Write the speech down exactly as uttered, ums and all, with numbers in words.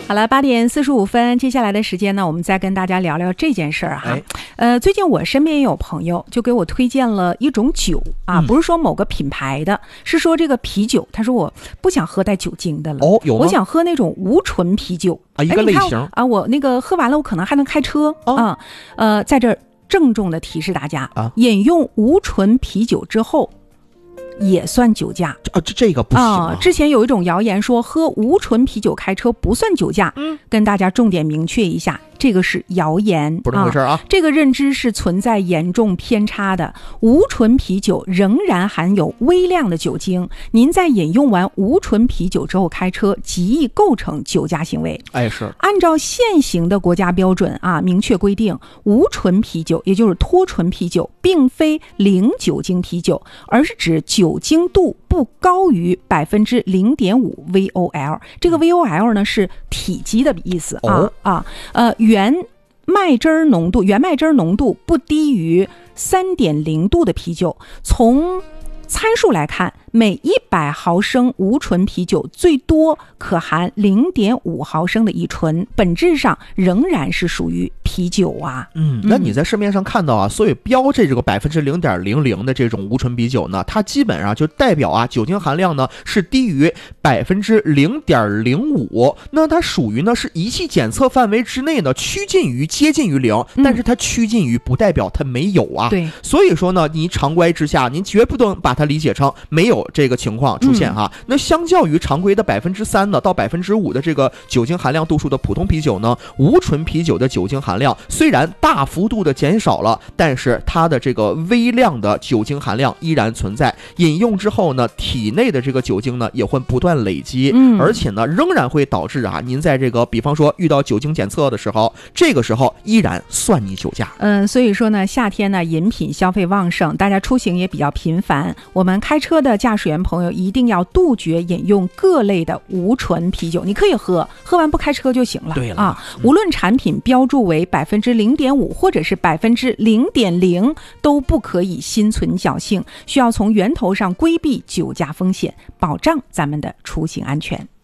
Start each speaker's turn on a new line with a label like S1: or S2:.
S1: 好了，八点四十五分，接下来的时间呢，我们再跟大家聊聊这件事儿哈。
S2: 哎、
S1: 呃，最近我身边也有朋友就给我推荐了一种酒啊，
S2: 嗯、
S1: 不是说某个品牌的，是说这个啤酒。他说我不想喝带酒精的了，
S2: 哦，有吗？
S1: 我想喝那种无醇啤酒
S2: 啊，一个类型
S1: 啊，我那个喝完了，我可能还能开车、哦、啊。呃，在这儿郑重的提示大家啊，饮用无醇啤酒之后。也算酒驾
S2: 啊，这这个不行 啊,
S1: 啊！之前有一种谣言说喝无醇啤酒开车不算酒驾，嗯，跟大家重点明确一下，这个是谣言，
S2: 不是这么回事啊！
S1: 这个认知是存在严重偏差的。无醇啤酒仍然含有微量的酒精，您在饮用完无醇啤酒之后开车，极易构成酒驾行为。
S2: 哎，是
S1: 按照现行的国家标准啊，明确规定，无醇啤酒也就是脱醇啤酒，并非零酒精啤酒，而是指酒。酒精度不高于百分之零点五 V O L， 这个 V O L 呢是体积的意思啊、
S2: 哦、
S1: 啊呃原麦汁浓度原麦汁浓度不低于 三点零 度的啤酒，从参数来看，每一百毫升无醇啤酒最多可含 零点五毫升的乙醇，本质上仍然是属于啤酒啊。
S2: 嗯，那你在市面上看到啊，所以标这个百分之零点零零的这种无醇啤酒呢，它基本上就代表啊酒精含量呢是低于百分之零点零五，那它属于呢是仪器检测范围之内呢趋近于接近于零，但是它趋近于不代表它没有啊。
S1: 对，
S2: 所以说呢，你常规之下，您绝不能把它理解成没有这个情况出现哈、嗯。那相较于常规的百分之三的到百分之五的这个酒精含量度数的普通啤酒呢，无醇啤酒的酒精含量虽然大幅度的减少了，但是它的这个微量的酒精含量依然存在。饮用之后呢，体内的这个酒精呢也会不断累积，嗯，而且呢仍然会导致啊，您在这个比方说遇到酒精检测的时候，这个时候依然算你酒驾。
S1: 嗯，所以说呢，夏天呢饮品消费旺盛，大家出行也比较频繁，我们开车的驾驶员朋友一定要杜绝饮用各类的无醇啤酒。你可以喝，喝完不开车就行了。
S2: 对了
S1: 啊，无论产品标注为百分之零点五或者是百分之零点零，都不可以心存侥幸，需要从源头上规避酒驾风险，保障咱们的出行安全。